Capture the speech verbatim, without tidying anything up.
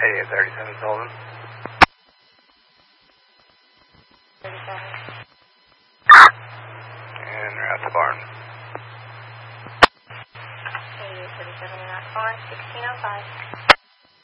eighty-eight thirty-seven Sullivan. thirty-seven. And we're at the barn. eighty-eight thirty-seven in that barn, sixteen oh five.